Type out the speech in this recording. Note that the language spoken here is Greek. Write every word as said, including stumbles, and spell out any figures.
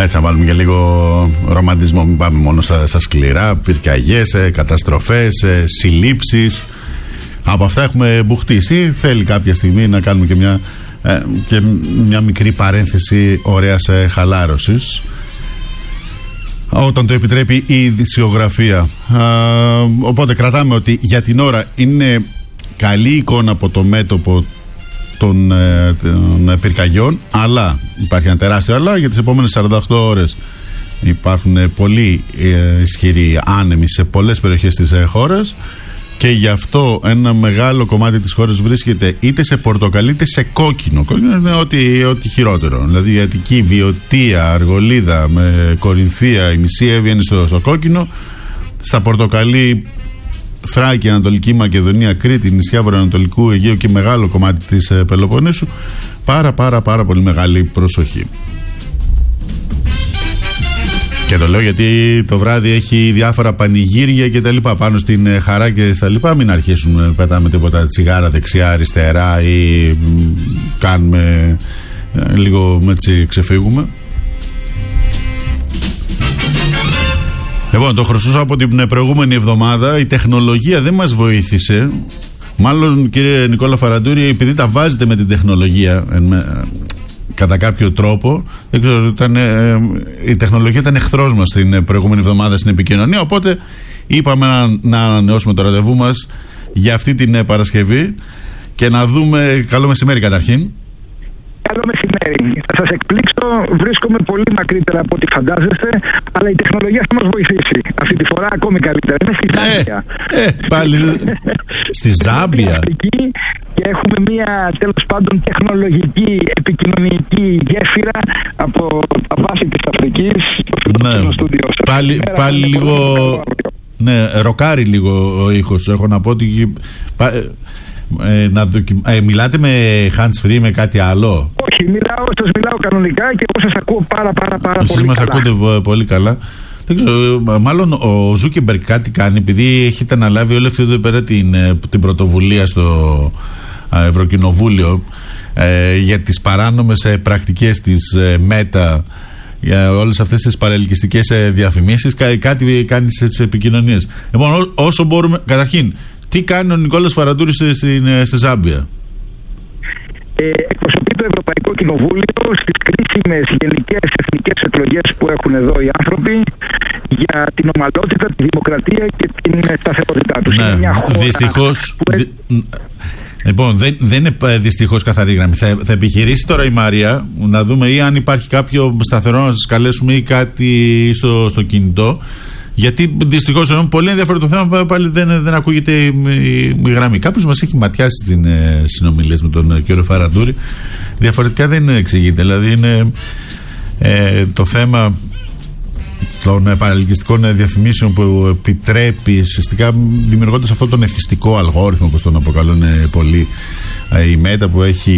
Έτσι, να βάλουμε και λίγο ρομαντισμό. Μην πάμε μόνο στα, στα σκληρά, πυρκαγιές, ε, καταστροφές, ε, συλλήψεις. Από αυτά έχουμε μπουχτίσει. Θέλει κάποια στιγμή να κάνουμε και μια, ε, και μια μικρή παρένθεση ωραίας ε, χαλάρωσης, όταν το επιτρέπει η ειδησιογραφία. Ε, οπότε κρατάμε ότι για την ώρα είναι καλή εικόνα από το μέτωπο των, ε, των πυρκαγιών, αλλά υπάρχει ένα τεράστιο αλλά. Για τις επόμενες σαράντα οκτώ ώρες υπάρχουν ε, πολύ ε, ισχυροί άνεμοι σε πολλές περιοχές της ε, χώρας, και γι' αυτό ένα μεγάλο κομμάτι της χώρας βρίσκεται είτε σε πορτοκαλί είτε σε κόκκινο. Κόκκινο είναι ό,τι, ό,τι χειρότερο. Δηλαδή η Αττική, Βιωτία, Αργολίδα με Κορινθία, η μισή έβγαινε στο, στο κόκκινο. Στα πορτοκαλί Θράκη, Ανατολική Μακεδονία, Κρήτη, νησιά Βορειοανατολικού Αιγαίου και μεγάλο κομμάτι της ε, Πελοποννήσου. Πάρα πάρα πάρα πολύ μεγάλη προσοχή. Και το λέω γιατί το βράδυ έχει διάφορα πανηγύρια και τα λοιπά πάνω στην ε, Χαρά και στα λοιπά. Μην αρχίσουμε να πετάμε τίποτα τσιγάρα δεξιά, αριστερά ή μ, κάνουμε ε, λίγο έτσι ξεφύγουμε. Λοιπόν, το χρωστούσα από την προηγούμενη εβδομάδα. Η τεχνολογία δεν μας βοήθησε. Μάλλον, κύριε Νικόλα Φαραντούρη, επειδή τα βάζετε με την τεχνολογία ε, με, κατά κάποιο τρόπο, δεν ξέρω, ήταν, ε, η τεχνολογία ήταν εχθρός μας την προηγούμενη εβδομάδα στην επικοινωνία, οπότε είπαμε να, να ανανεώσουμε το ραντεβού μας για αυτή την Παρασκευή και να δούμε. Καλό μεσημέρι καταρχήν. Καλό μεσημέρι. Θα σας εκπλήξω, βρίσκομαι πολύ μακρύτερα από ό,τι φαντάζεστε, αλλά η τεχνολογία θα μας βοηθήσει. Αυτή τη φορά ακόμη καλύτερα. Είναι στη Ζάμπια. Ε, ε, πάλι στη Ζάμπια. Και έχουμε μια τέλος πάντων τεχνολογική, επικοινωνική γέφυρα από τα βάση της Αφρικής στο στούντιο σας. Πάλι, πάλι λίγο. Ναι, ροκάρει λίγο ο ήχος. Έχω να πω ότι. Ε, να δοκι... ε, μιλάτε με hands free, με κάτι άλλο? Όχι, μιλάω, σας μιλάω κανονικά και εγώ σας ακούω πάρα πάρα πάρα Εσείς πολύ μας καλά. Εσείς μας ακούτε πολύ καλά. Δεν ξέρω, μάλλον ο Ζούκεμπεργκ κάτι κάνει, επειδή έχετε αναλάβει όλη αυτή εδώ πέρα την, την πρωτοβουλία στο Ευρωκοινοβούλιο ε, για τις παράνομες ε, πρακτικές της ε, Μέτα, για όλες αυτές τις παρελκυστικές ε, διαφημίσεις. Κά, κάτι κάνει στις επικοινωνίες. Λοιπόν, ό, όσο μπορούμε, καταρχήν, τι κάνει ο Νικόλας Φαραντούρης στη, στη Ζάμπια? Ε, εκπροσωπεί το Ευρωπαϊκό Κοινοβούλιο στις κρίσιμες γενικές εθνικές εκλογές που έχουν εδώ οι άνθρωποι για την ομαλότητα, τη δημοκρατία και την σταθερότητά τους. Ναι, είναι μια χώρα δυστυχώς. Που... Δυ... Λοιπόν, δεν, δεν είναι δυστυχώς καθαρή γραμμή. Θα, θα επιχειρήσει τώρα η Μαρία να δούμε ή αν υπάρχει κάποιο σταθερό να σας καλέσουμε ή κάτι στο, στο κινητό. Γιατί δυστυχώς ενώ πολύ ενδιαφέρον το θέμα, πάλι δεν, δεν ακούγεται η, η, η γραμμή. Κάποιος μας έχει ματιάσει στην ε, συνομιλίες με τον ε, κύριο Φαραντούρη. Διαφορετικά δεν εξηγείται. Δηλαδή είναι ε, το θέμα των ε, παραλκυστικών ε, διαφημίσεων που επιτρέπει ουσιαστικά, δημιουργώντας αυτόν τον εθιστικό αλγόριθμο, όπως τον αποκαλούν ε, πολλοί, ε, η Μέτα, που έχει